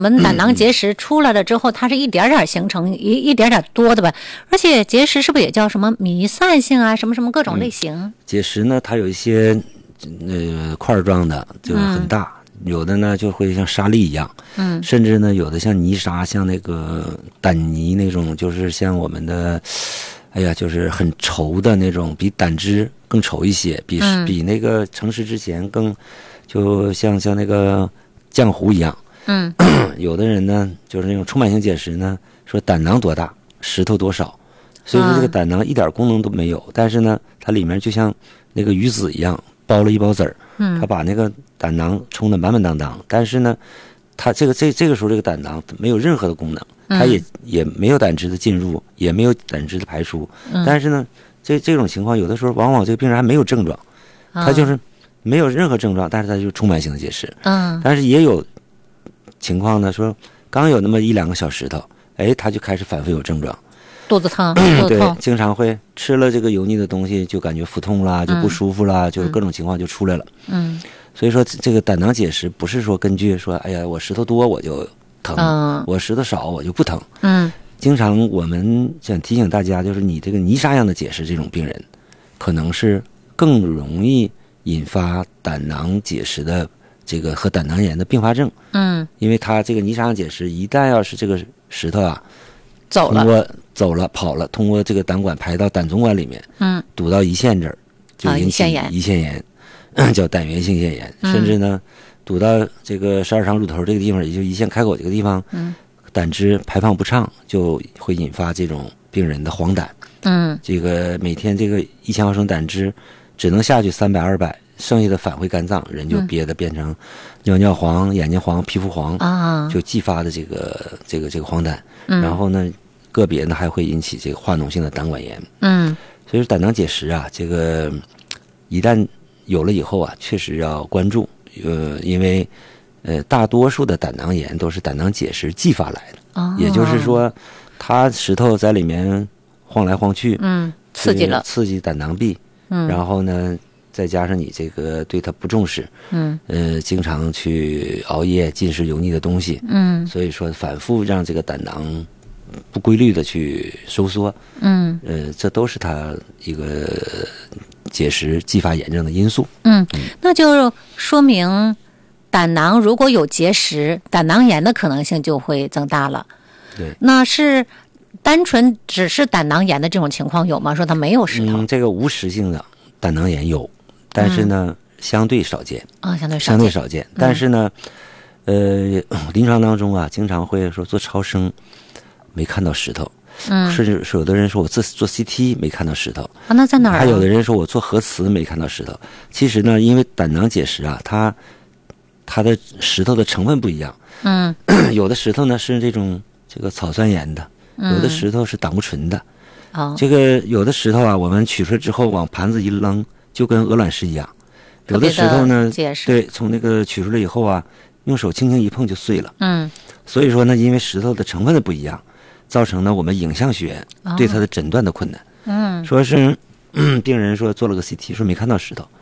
我们胆囊结石出来了之后，它是一点点形成，一点点多的吧。而且结石是不是也叫什么弥散性啊，什么什么各种类型？ 结石呢，它有一些块状的，就很大，有的呢就会像沙粒一样，甚至呢有的像泥沙，像那个胆泥那种，就是像我们的，就是很稠的那种，比胆汁更稠一些，比那个成石之前更，就像那个浆糊一样。有的人呢，就是那种充满性结石呢，说胆囊多大，石头多少，所以说这个胆囊一点功能都没有，但是呢，它里面就像那个鱼籽一样，包了一包籽儿，它把那个胆囊充得满满当当，但是呢，它这个时候这个胆囊没有任何的功能，它也没有胆汁的进入，也没有胆汁的排出，但是呢，这种情况有的时候往往这个病人还没有症状，他就是没有任何症状，但是他就充满性的结石，但是也有情况呢，说刚有那么1-2个小石头，他就开始反复有症状， 肚子疼， 对，经常会吃了这个油腻的东西就感觉腹痛啦，就不舒服啦，就是各种情况就出来了。所以说这个胆囊结石不是说根据说我石头多我就疼，我石头少我就不疼。经常我们想提醒大家，就是你这个泥沙样的结石这种病人，可能是更容易引发胆囊结石的这个和胆囊炎的并发症。因为它这个泥沙样结石一旦要是这个石头走了跑了，通过这个胆管排到胆总管里面，堵到胰腺这儿，就引起胰腺炎，叫胆源性腺炎，甚至呢堵到这个12肠乳头这个地方，也就胰腺开口这个地方，胆汁排放不畅，就会引发这种病人的黄疸。这个每天这个1000毫升胆汁只能下去300、200，剩下的返回肝脏，人就憋得变成尿黄、眼睛黄、皮肤黄，就继发的这个黄疸。然后呢，个别呢还会引起这个化脓性的胆管炎。所以说胆囊结石这个一旦有了以后确实要关注。因为大多数的胆囊炎都是胆囊结石继发来的，也就是说，它石头在里面晃来晃去，刺激胆囊壁，然后呢，再加上你这个对它不重视，经常去熬夜进食油腻的东西，所以说反复让这个胆囊不规律的去收缩，这都是它一个结石继发炎症的因素。 那就说明胆囊如果有结石，胆囊炎的可能性就会增大了。 对， 那是单纯只是胆囊炎的这种情况有吗？说它没有石头？ 这个无实性的胆囊炎有，但是呢，相对少见相对少见。但是呢，临床当中经常会说做超声没看到石头，甚至有的人说我做 CT 没看到石头， 那在哪儿？ 还有的人说我做核磁没看到石头。其实呢，因为胆囊结石它的石头的成分不一样，有的石头呢是这个草酸盐的，有的石头是胆固醇的。这个有的石头我们取出来之后往盘子一扔，就跟鹅卵石一样。有的石头呢，对，从那个取出来以后用手轻轻一碰就碎了。所以说呢，因为石头的成分的不一样，造成呢我们影像学对它的诊断的困难。说是病人说做了个 CT， 说没看到石头，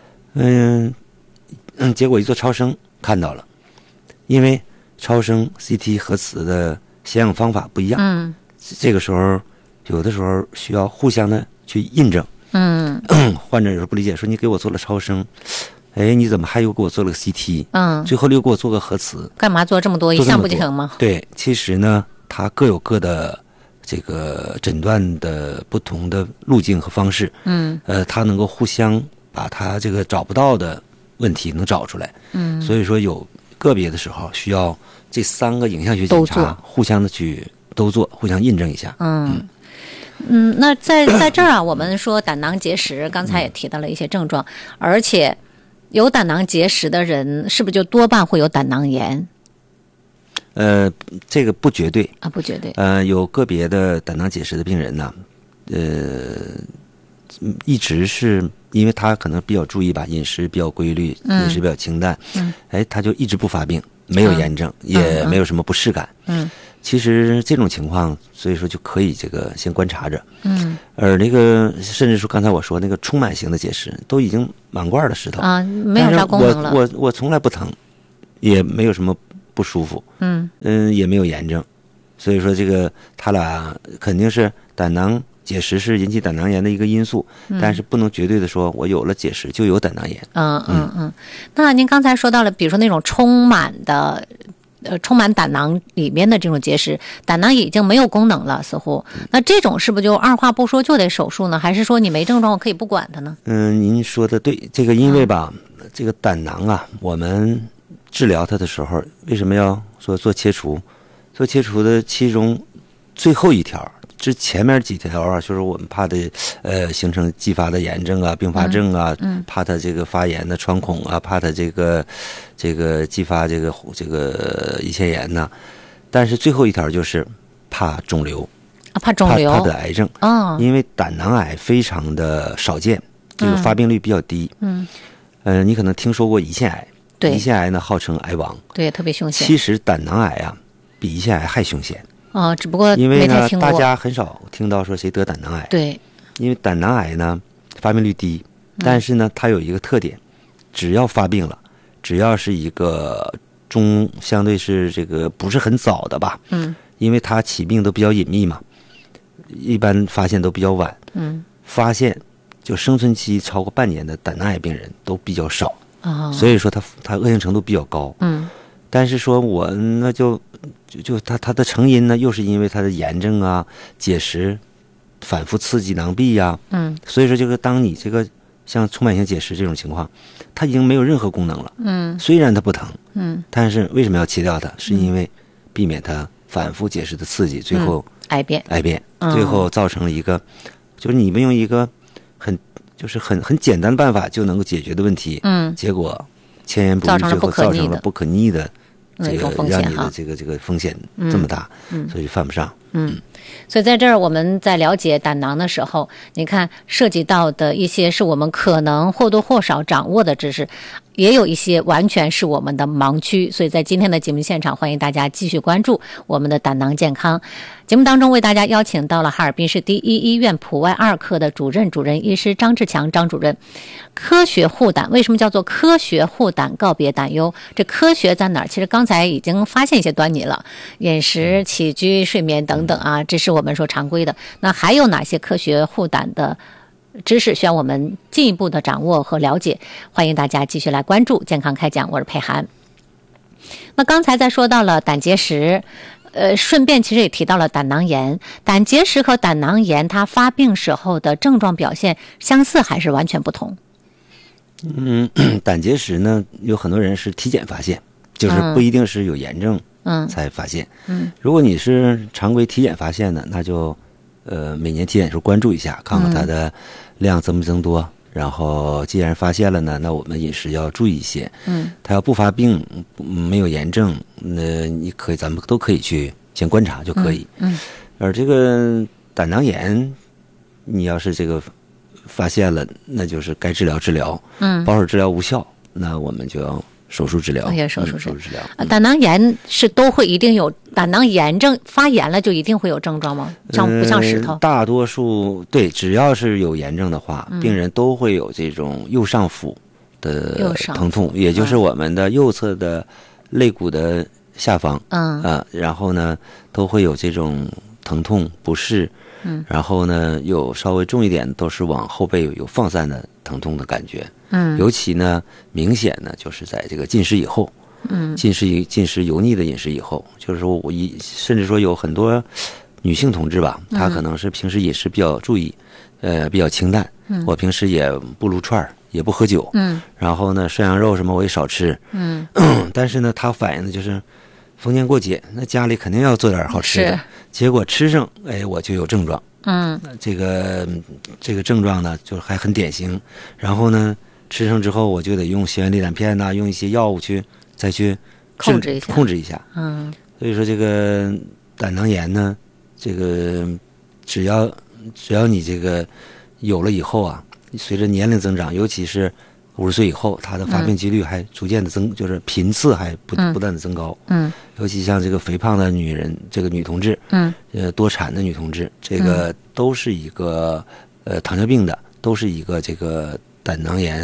结果一做超声看到了，因为超声、CT、核磁的显影方法不一样，这个时候有的时候需要互相的去印证。患者有时候不理解，说你给我做了超声，你怎么还又给我做了个 CT？最后又给我做个核磁， 干嘛做这么多？一项不成吗？ 对，其实呢，它各有各的这个诊断的不同的路径和方式。它能够互相把它这个找不到的问题能找出来。所以说有个别的时候需要这3个影像学检查互相的去都做，互相印证一下。 那在这儿我们说胆囊结石，刚才也提到了一些症状，而且有胆囊结石的人是不是就多半会有胆囊炎？ 这个不绝对不绝对。 有个别的胆囊结石的病人呢，一直是因为他可能比较注意吧，饮食比较规律，饮食比较清淡，他就一直不发病，没有炎症，也没有什么不适感。其实这种情况，所以说就可以这个先观察着。而那个甚至说刚才我说那个充满型的结石，都已经满罐的石头没有啥功能了。 我从来不疼，也没有什么不舒服，也没有炎症，所以说这个他俩肯定是胆囊结石是引起胆囊炎的一个因素，但是不能绝对的说我有了结石就有胆囊炎。 那您刚才说到了，比如说那种充满胆囊里面的这种结石，胆囊已经没有功能了，似乎那这种是不是就二话不说就得手术呢？还是说你没症状我可以不管它呢？ 您说的对，这个因为吧，这个胆囊啊，我们治疗它的时候，为什么要说做切除？做切除的其中最后一条，之前面几条啊，就是我们怕的形成继发的炎症啊、并发症啊，怕它这个发炎的穿孔啊，怕它这个继发这个胰腺炎呐。但是最后一条就是怕肿瘤怕肿瘤， 怕得癌症因为胆囊癌非常的少见，这个发病率比较低。你可能听说过胰腺癌， 对， 胰腺癌呢号称癌王， 对，特别凶险。 其实胆囊癌啊比胰腺癌还凶险。 只不过因为呢， 大家很少听到说谁得胆囊癌。 对， 因为胆囊癌呢发病率低，但是呢它有一个特点，只要发病了，只要是一个相对是这个不是很早的吧，因为它起病都比较隐秘嘛，一般发现都比较晚，发现就生存期超过半年的胆囊癌病人都比较少，所以说它恶性程度比较高。但是说我那就它的成因呢，又是因为它的炎症啊、结石反复刺激囊壁呀，所以说就是当你这个像充满性结石这种情况，它已经没有任何功能了，虽然它不疼，但是为什么要切掉它？是因为避免它反复结石的刺激，最后癌变， 最后造成了一个，就是你们用一个很简单的办法就能够解决的问题，结果千言不遇，最后造成了不可逆的。这个让你的这个风险这么大，所以犯不上。 所以在这儿我们在了解胆囊的时候，你看涉及到的一些是我们可能或多或少掌握的知识，也有一些完全是我们的盲区。所以在今天的节目现场，欢迎大家继续关注我们的胆囊健康。节目当中为大家邀请到了哈尔滨市第一医院普外2科的主任医师张志强张主任。科学护胆，为什么叫做科学护胆，告别胆忧？这科学在哪儿？其实刚才已经发现一些端倪了，饮食、起居、睡眠等等啊，这是我们说常规的。那还有哪些科学护胆的知识需要我们进一步的掌握和了解？欢迎大家继续来关注健康开讲，我是佩涵。那刚才在说到了胆结石，顺便其实也提到了胆囊炎。胆结石和胆囊炎它发病时候的症状表现相似还是完全不同？ 胆结石呢，有很多人是体检发现，就是不一定是有炎症才发现。如果你是常规体检发现的，那就每年体检时候关注一下，看看它的量增不增多。然后既然发现了呢，那我们饮食要注意一些。它要不发病，没有炎症，那咱们都可以去先观察就可以。而这个胆囊炎，你要是这个发现了，那就是该治疗治疗，保守治疗无效，那我们就要手术治疗。手术治疗。 胆囊炎是都会一定有胆囊炎症，发炎了就一定会有症状吗？不像石头？ 大多数对，只要是有炎症的话，病人都会有这种右上腹的疼痛，也就是我们的右侧的肋骨的下方。然后呢，都会有这种疼痛不适。然后呢，有稍微重一点都是往后背有放散的疼痛的感觉。尤其呢明显呢就是在这个进食以后，进食油腻的饮食以后，就是说甚至说有很多女性同志吧，她可能是平时饮食比较注意，比较清淡。我平时也不撸串也不喝酒，然后呢涮羊肉什么我也少吃，但是呢她反映的就是逢年过节，那家里肯定要做点好吃的，结果吃上，我就有症状。这个症状呢，就还很典型。然后呢，吃上之后，我就得用血管利胆片呐，用一些药物再去控制一下。所以说这个胆囊炎呢，这个只要你这个有了以后啊，随着年龄增长，尤其是50岁以后，它的发病几率还逐渐的就是频次还不断的增高。尤其像这个肥胖的女人，这个女同志，多产的女同志，这个都是一个糖尿病的，都是一个这个胆囊炎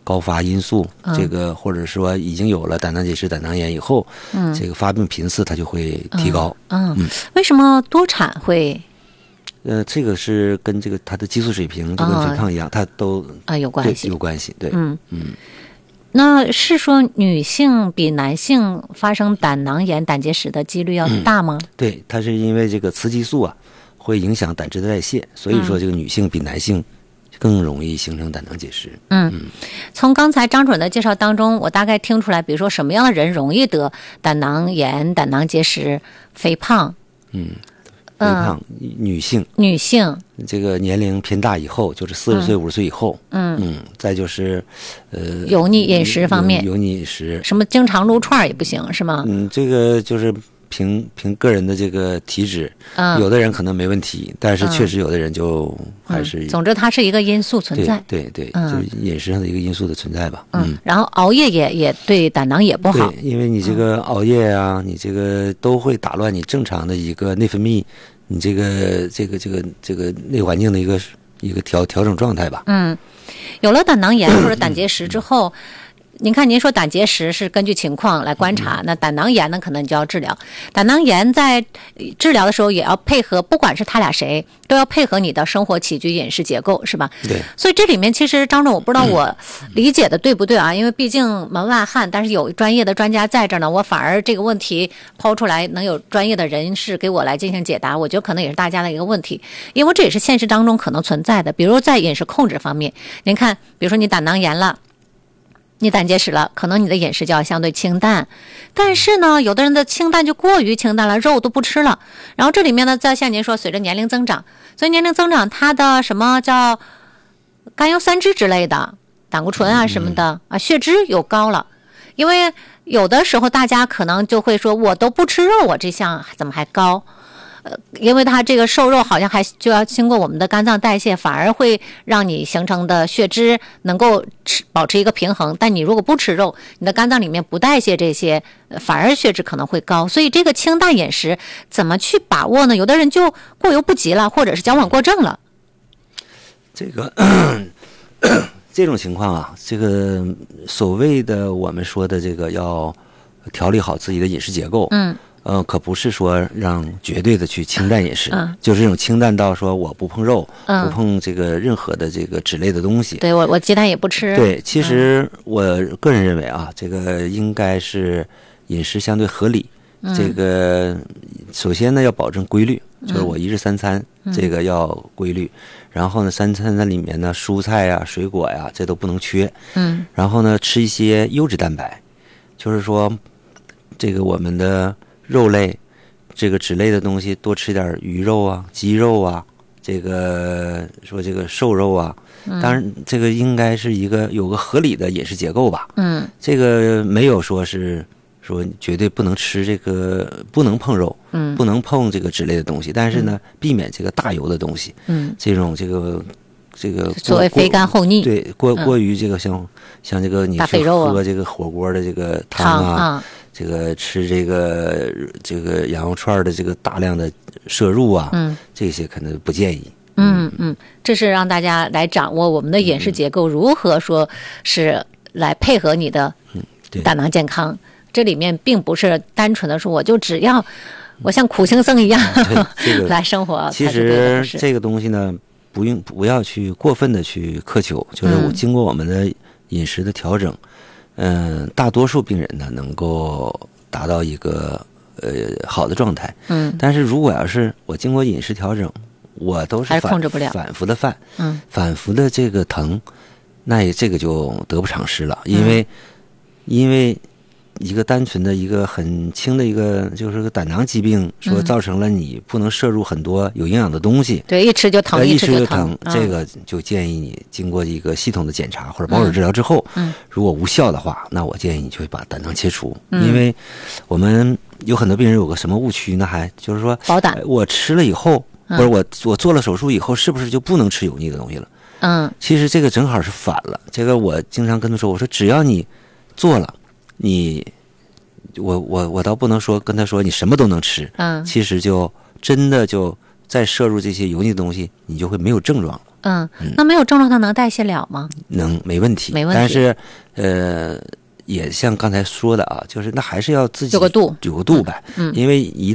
高发因素，这个或者说已经有了胆囊结石、胆囊炎以后，这个发病频次它就会提高。 为什么多产会？ 这个是跟这个它的激素水平就跟肥胖一样，它都有关系， 有关系。对， 那是说女性比男性发生胆囊炎、胆结石的几率要大吗？ 对，它是因为这个雌激素啊会影响胆汁的代谢，所以说这个女性比男性更容易形成胆囊结石。 从刚才张主任的介绍当中，我大概听出来，比如说什么样的人容易得胆囊炎、胆囊结石？肥胖。 肥胖，女性这个年龄偏大以后，就是40岁、50岁以后。再就是油腻饮食方面， 油腻饮食， 什么经常撸串也不行，是吗？ 这个就是凭个人的这个体质，有的人可能没问题，但是确实有的人就还是。 总之，它是一个因素存在。 对，就是饮食上的一个因素的存在吧。 然后熬夜也对胆囊也不好。 对，因为你这个熬夜啊，你这个都会打乱你正常的一个内分泌，你这个内环境的一个调整状态吧。 有了胆囊炎或者胆结石之后。您看，您说胆结石是根据情况来观察，那胆囊炎呢，可能你就要治疗。胆囊炎在治疗的时候也要配合，不管是他俩谁，都要配合你的生活起居、饮食结构，是吧？ 对。 所以这里面其实张总，我不知道我理解的对不对啊？因为毕竟门外汉，但是有专业的专家在这儿呢，我反而这个问题抛出来，能有专业的人士给我来进行解答，我觉得可能也是大家的一个问题，因为这也是现实当中可能存在的。比如在饮食控制方面，您看，比如说你胆囊炎了。你胆结石了，可能你的饮食就要相对清淡，但是呢，有的人的清淡就过于清淡了，肉都不吃了。然后这里面呢，再像您说，随着年龄增长，所以年龄增长，它的什么叫甘油三酯之类的，胆固醇啊什么的啊，血脂又高了。因为有的时候大家可能就会说，我都不吃肉，我这项怎么还高？因为它这个瘦肉好像还就要经过我们的肝脏代谢，反而会让你形成的血脂能够保持一个平衡。但你如果不吃肉，你的肝脏里面不代谢这些，反而血脂可能会高。所以这个清淡饮食怎么去把握呢？有的人就过犹不及了，或者是矫枉过正了。 这个这种情况啊，这个所谓的我们说的这个要调理好自己的饮食结构，可不是说让绝对的去清淡饮食，就是这种清淡到说我不碰肉，不碰这个任何的这个脂类的东西。 对，我鸡蛋也不吃。 对，其实我个人认为啊，这个应该是饮食相对合理。这个首先呢要保证规律，就是我一日三餐这个要规律。然后呢，三餐里面呢，蔬菜呀、水果呀，这都不能缺。然后呢，吃一些优质蛋白，就是说这个我们的肉类，这个脂类的东西多吃点鱼肉啊、鸡肉啊，这个说这个瘦肉啊，当然这个应该是有个合理的饮食结构吧。这个没有说是说绝对不能吃这个，不能碰肉，不能碰这个脂类的东西，但是呢，避免这个大油的东西，这种这个所谓肥甘厚腻， 对，过于这个像这个你去喝这个火锅的这个汤啊。这个吃这个羊肉串的这个大量的摄入啊，这些可能不建议。 这是让大家来掌握我们的饮食结构，如何说是来配合你的胆囊健康。这里面并不是单纯的说我就只要我像苦行僧一样来生活。 其实这个东西呢，不要去过分的去苛求，就是我经过我们的饮食的调整。大多数病人呢能够达到一个好的状态，但是如果要是我经过饮食调整，我都是控制不了， 反复的犯，反复的这个疼，那这个就得不偿失了，因为一个单纯的一个很轻的一个就是个胆囊疾病，说造成了你不能摄入很多有营养的东西， 对，一吃就疼， 一吃就疼，这个就建议你经过一个系统的检查或者保守治疗之后，如果无效的话，那我建议你就把胆囊切除，因为我们有很多病人有个什么误区呢？还就是说保胆， 我吃了以后，或者我做了手术以后，是不是就不能吃油腻的东西了？其实这个正好是反了。这个我经常跟他说，我说只要你做了。我倒不能说跟他说你什么都能吃，其实就真的就再摄入这些油腻的东西，你就会没有症状了。 那没有症状它能代谢了吗？ 能，没问题， 没问题。 但是也像刚才说的啊，就是那还是要自己有个度呗。因为一